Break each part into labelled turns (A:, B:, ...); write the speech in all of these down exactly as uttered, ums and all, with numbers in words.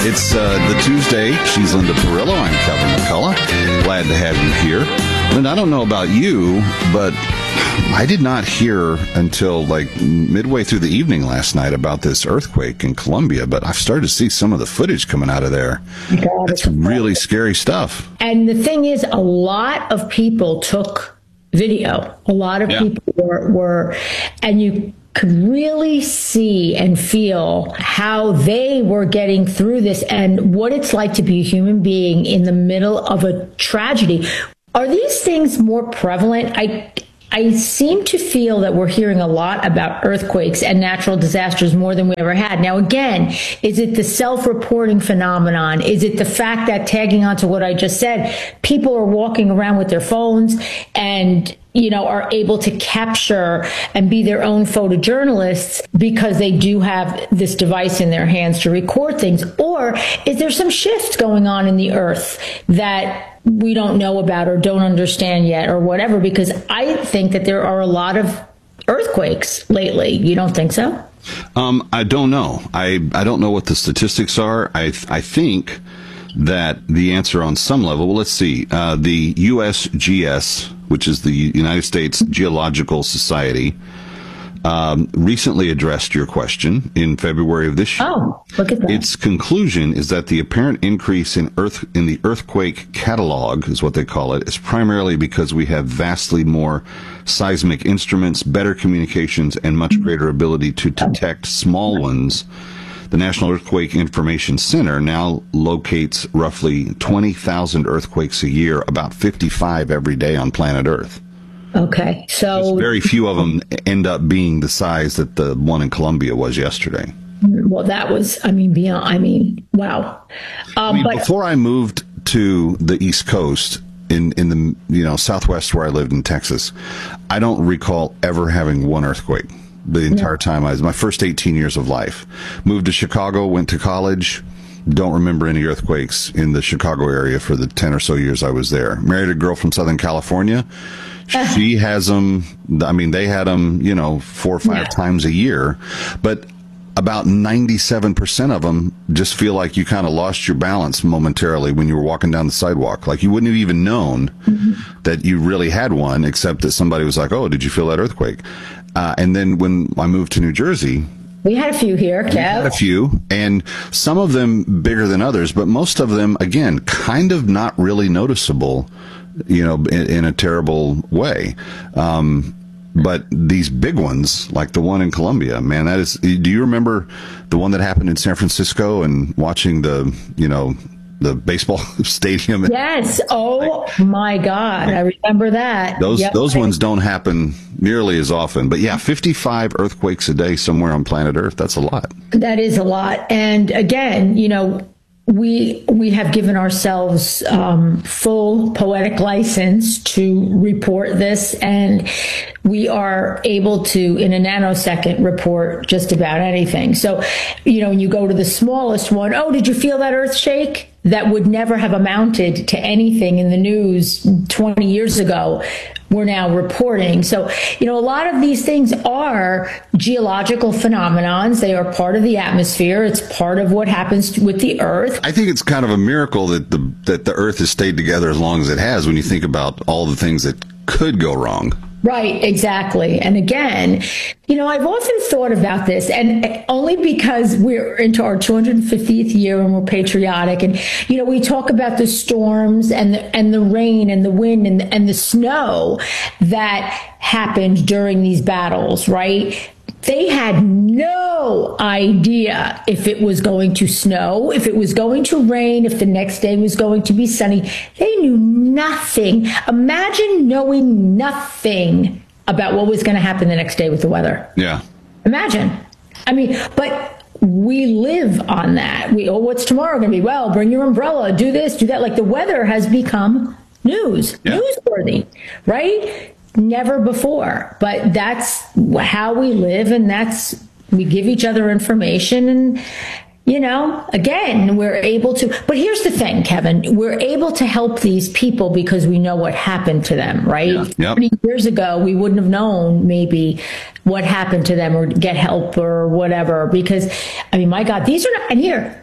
A: It's uh, the Tuesday. She's Linda Perillo. I'm Kevin McCullough. Glad to have you here. Linda, I don't know about you, but I did not hear until like midway through the evening last night about this earthquake in Colombia, but I've started to see some of the footage coming out of there. God, That's really scary stuff.
B: And the thing is, a lot of people took video. A lot of yeah. people were, were, and you could really see and feel how they were getting through this and what it's like to be a human being in the middle of a tragedy. Are these things more prevalent? I I seem to feel that we're hearing a lot about earthquakes and natural disasters more than we ever had. Now, again, is it the self-reporting phenomenon? Is it the fact that, tagging on to what I just said, people are walking around with their phones and, you know, are able to capture and be their own photojournalists because they do have this device in their hands to record things? Or is there some shift going on in the earth that we don't know about or don't understand yet or whatever? Because I think that there are a lot of earthquakes lately. You don't think so?
A: Um, I don't know. I, I don't know what the statistics are. I I think that the answer on some level, well, let's see, uh, the U S G S, which is the United States Geological Society, um, recently addressed your question in February of this year.
B: Oh, look at that.
A: Its conclusion is that the apparent increase in earth in the earthquake catalog, is what they call it, is primarily because we have vastly more seismic instruments, better communications, and much greater ability to detect small ones. The National Earthquake Information Center now locates roughly twenty thousand earthquakes a year, about fifty-five every day on planet Earth.
B: Okay, so
A: Just very few of them end up being the size that the one in Colombia was yesterday.
B: Well, that was, I mean, beyond, I mean, wow. Um,
A: I mean,
B: but
A: before I moved to the East Coast, in, in the, you know, Southwest where I lived in Texas, I don't recall ever having one earthquake the entire yeah. time I was, my first eighteen years of life. Moved to Chicago, went to college. Don't remember any earthquakes in the Chicago area for the ten or so years I was there. Married a girl from Southern California. She has them, I mean, they had them, you know, four or five yeah. times a year. But about ninety-seven percent of them just feel like you kind of lost your balance momentarily when you were walking down the sidewalk. Like you wouldn't have even known mm-hmm. that you really had one, except that somebody was like, oh, did you feel that earthquake? Uh, and then when I moved to New Jersey,
B: we had a few here, Kev.
A: We had a few, and some of them bigger than others, but most of them, again, kind of not really noticeable, you know, in, in a terrible way. Um, but these big ones, like the one in Colombia, man, that is, do you remember the one that happened in San Francisco and watching the, you know, the baseball stadium?
B: Yes. Oh my God. I remember that.
A: Those,
B: yep.
A: those ones don't happen nearly as often, but yeah, fifty-five earthquakes a day somewhere on planet Earth. That's a lot.
B: That is a lot. And again, you know, we we have given ourselves um, full poetic license to report this, and we are able to, in a nanosecond, report just about anything. So, you know, when you go to the smallest one, oh, did you feel that earth shake? That would never have amounted to anything in the news twenty years ago. We're now reporting. So, you know, a lot of these things are geological phenomenons. They are part of the atmosphere. It's part of what happens with the earth.
A: I think it's kind of a miracle that the that the earth has stayed together as long as it has when you think about all the things that could go wrong.
B: Right, exactly. And again, you know, I've often thought about this, and only because we're into our two hundred fiftieth year and we're patriotic. And, you know, we talk about the storms and the, and the rain and the wind and, and the snow that happened during these battles, right? They had no idea if it was going to snow, if it was going to rain, if the next day was going to be sunny. They knew nothing. Imagine knowing nothing about what was going to happen the next day with the weather.
A: Yeah.
B: Imagine. I mean, but we live on that. We, oh, what's tomorrow going to be? Well, bring your umbrella, do this, do that. Like the weather has become news, yeah. newsworthy, right? Never before, but that's how we live, and that's, we give each other information, and, you know, again, we're able to, but here's the thing, Kevin, we're able to help these people because we know what happened to them, right?
A: Yeah. Yep.
B: thirty years ago, we wouldn't have known maybe what happened to them or get help or whatever, because, I mean, my God, these are not, and here,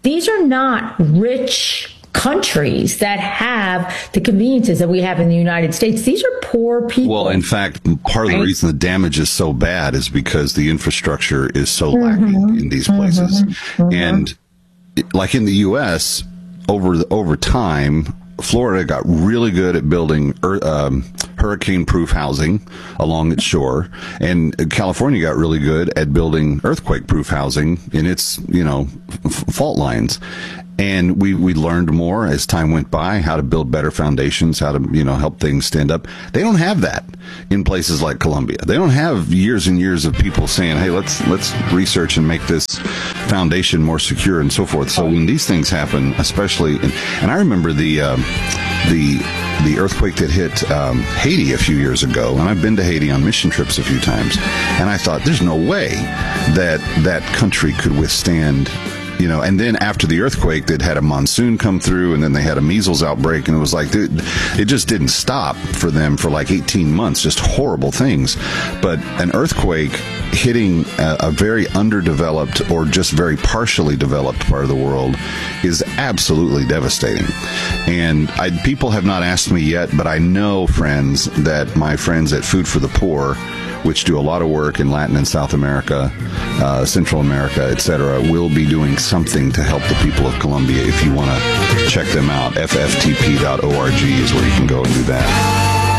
B: these are not rich countries that have the conveniences that we have in the United States. These are poor people.
A: Well, in fact, part of the reason the damage is so bad is because the infrastructure is so lacking mm-hmm. in these places. Mm-hmm. And like in the U S, over the, over time, Florida got really good at building um, hurricane-proof housing along its shore, and California got really good at building earthquake-proof housing in its, you know, f- fault lines. And we, we learned more as time went by, how to build better foundations, how to, you know, help things stand up. They don't have that in places like Colombia. They don't have years and years of people saying, hey, let's let's research and make this foundation more secure and so forth. So when these things happen, especially, in, and I remember the um, the the earthquake that hit um, Haiti a few years ago, and I've been to Haiti on mission trips a few times, and I thought, there's no way that that country could withstand. You know, and then after the earthquake, they'd had a monsoon come through, and then they had a measles outbreak, and it was like, dude, it just didn't stop for them for like eighteen months, just horrible things. But an earthquake hitting a, a very underdeveloped or just very partially developed part of the world is absolutely devastating. And I, people have not asked me yet, but I know, friends, that my friends at Food for the Poor, which do a lot of work in Latin and South America, uh, Central America, et cetera, will be doing something to help the people of Colombia. If you want to check them out, F F T P dot org is where you can go and do that.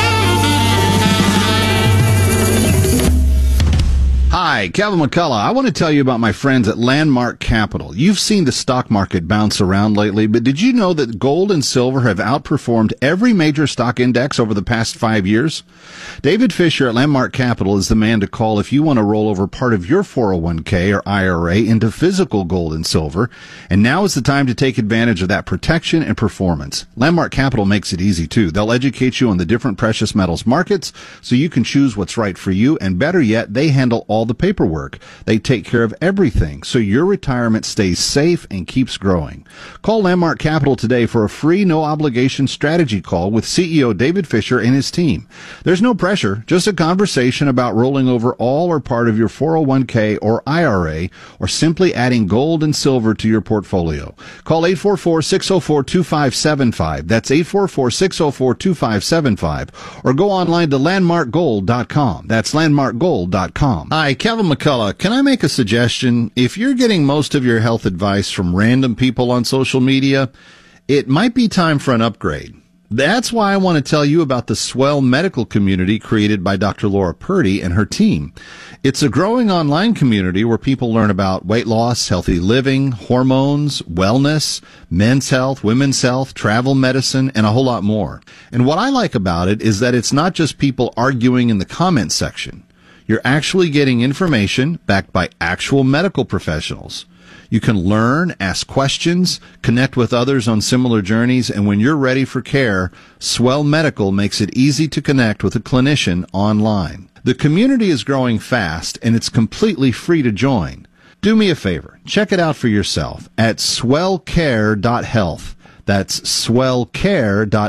A: Hi, Kevin McCullough. I want to tell you about my friends at Landmark Capital. You've seen the stock market bounce around lately, but did you know that gold and silver have outperformed every major stock index over the past five years? David Fisher at Landmark Capital is the man to call if you want to roll over part of your four oh one k or I R A into physical gold and silver, and now is the time to take advantage of that protection and performance. Landmark Capital makes it easy, too. They'll educate you on the different precious metals markets so you can choose what's right for you, and better yet, they handle all the paperwork. They take care of everything so your retirement stays safe and keeps growing. Call Landmark Capital today for a free, no-obligation strategy call with C E O David Fisher and his team. There's no pressure, just a conversation about rolling over all or part of your four oh one k or I R A, or simply adding gold and silver to your portfolio. Call eight four four, six oh four, two five seven five. That's eight four four, six oh four, two five seven five. Or go online to landmark gold dot com. That's landmark gold dot com. Hi, Kevin McCullough. Can I make a suggestion? If you're getting most of your health advice from random people on social media, it might be time for an upgrade. That's why I want to tell you about the Swell Medical community created by Doctor Laura Purdy and her team. It's a growing online community where people learn about weight loss, healthy living, hormones, wellness, men's health, women's health, travel medicine, and a whole lot more. And what I like about it is that it's not just people arguing in the comment section. You're actually getting information backed by actual medical professionals. You can learn, ask questions, connect with others on similar journeys, and when you're ready for care, Swell Medical makes it easy to connect with a clinician online. The community is growing fast, and it's completely free to join. Do me a favor. Check it out for yourself at swell care dot health. That's swell care dot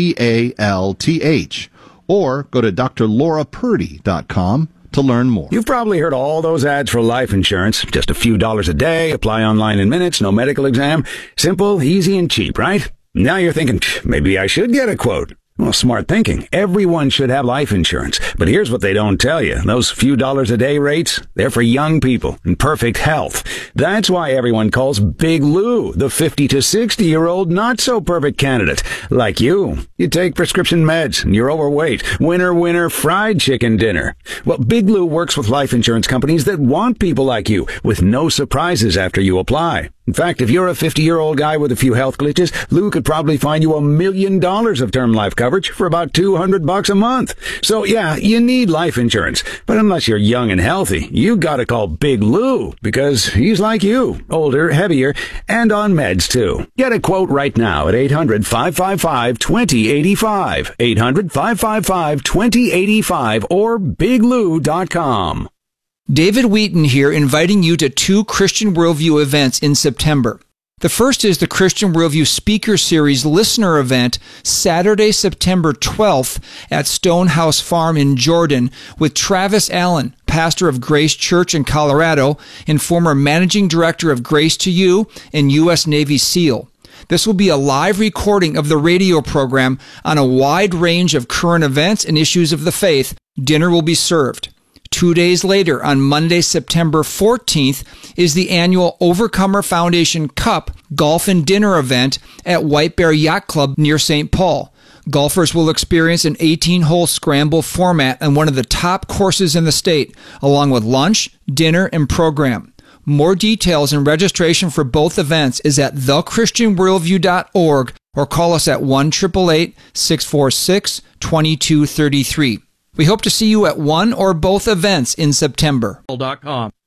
A: health. Or go to D R laura purdy dot com. to learn more.
C: You've probably heard all those ads for life insurance. Just a few dollars a day, apply online in minutes, no medical exam. Simple, easy, and cheap, right? Now you're thinking, maybe I should get a quote. Well, smart thinking. Everyone should have life insurance. But here's what they don't tell you. Those few dollars a day rates, they're for young people in perfect health. That's why everyone calls Big Lou the fifty to sixty year old not so perfect candidate. Like you. You take prescription meds and you're overweight. Winner, winner, fried chicken dinner. Well, Big Lou works with life insurance companies that want people like you with no surprises after you apply. In fact, if you're a fifty-year-old guy with a few health glitches, Lou could probably find you a million dollars of term life coverage for about two hundred bucks a month. So yeah, you need life insurance. But unless you're young and healthy, you gotta call Big Lou because he's like you, older, heavier, and on meds too. Get a quote right now at eight hundred, five five five, two oh eight five. eight hundred, five five five, two oh eight five or big lou dot com.
D: David Wheaton here, inviting you to two Christian Worldview events in September. The first is the Christian Worldview Speaker Series Listener Event, Saturday, September twelfth at Stonehouse Farm in Jordan with Travis Allen, pastor of Grace Church in Colorado and former managing director of Grace to You and U S Navy SEAL. This will be a live recording of the radio program on a wide range of current events and issues of the faith. Dinner will be served. Two days later, on Monday, September fourteenth, is the annual Overcomer Foundation Cup Golf and Dinner event at White Bear Yacht Club near Saint Paul. Golfers will experience an eighteen-hole scramble format on one of the top courses in the state, along with lunch, dinner, and program. More details and registration for both events is at the christian worldview dot org or call us at one eight eight eight, six four six, two two three three. We hope to see you at one or both events in September.
E: dot com.